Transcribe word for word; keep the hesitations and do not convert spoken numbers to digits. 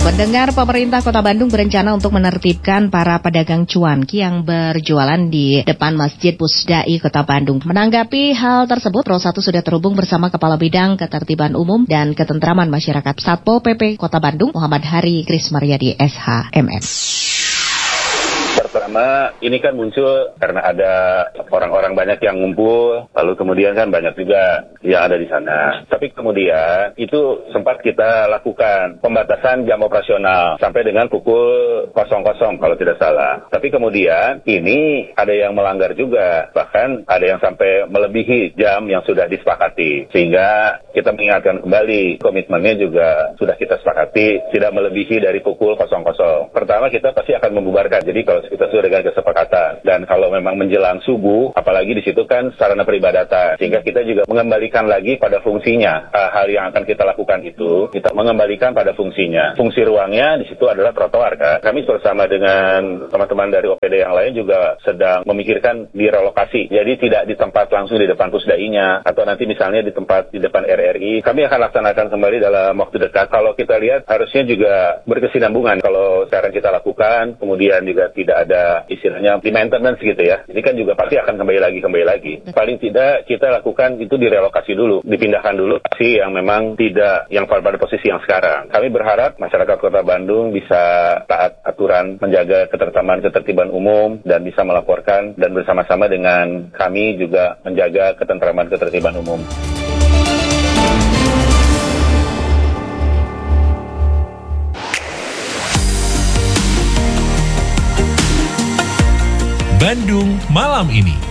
Pendengar, pemerintah Kota Bandung berencana untuk menertibkan para pedagang cuanki yang berjualan di depan Masjid Pusdai Kota Bandung. Menanggapi hal tersebut, Pro satu sudah terhubung bersama Kepala Bidang Ketertiban Umum dan Ketentraman Masyarakat Satpol P P Kota Bandung, Muhammad Hari Krismaryadi S H M M. Pertama, ini kan muncul karena ada orang-orang banyak yang ngumpul, lalu kemudian kan banyak juga yang ada di sana. Tapi kemudian itu sempat kita lakukan pembatasan jam operasional sampai dengan pukul nol nol kalau tidak salah. Tapi kemudian ini ada yang melanggar juga, bahkan ada yang sampai melebihi jam yang sudah disepakati. Sehingga kita mengingatkan kembali, komitmennya juga sudah kita sepakati tidak melebihi dari pukul nol nol. Pertama, kita pasti akan membubarkan. Jadi kalau kita sudah dengan kesepakatan, dan kalau memang menjelang subuh, apalagi di situ kan sarana peribadatan, sehingga kita juga mengembalikan lagi pada fungsinya. Hal yang akan kita lakukan itu kita mengembalikan pada fungsinya. Fungsi ruangnya di situ adalah trotoar kan. Kami bersama dengan teman-teman dari O P D yang lain juga sedang memikirkan direlokasi. Jadi tidak di tempat langsung di depan pusdainya, atau nanti misalnya di tempat di depan R R I. Kami akan laksanakan kembali dalam waktu dekat. Kalau kita lihat harusnya juga berkesinambungan. Kalau sekarang kita lakukan, kemudian juga tidak ada istilahnya di maintenance gitu ya. Ini kan juga pasti akan kembali lagi, kembali lagi. Paling tidak kita lakukan itu direlokasi dulu, dipindahkan dulu si yang memang tidak, yang pada posisi yang sekarang. Kami berharap masyarakat Kota Bandung bisa taat aturan, menjaga ketertiban ketertiban umum, dan bisa melaporkan, dan bersama-sama dengan kami juga menjaga ketentraman ketertiban umum. Bandung Malam Ini.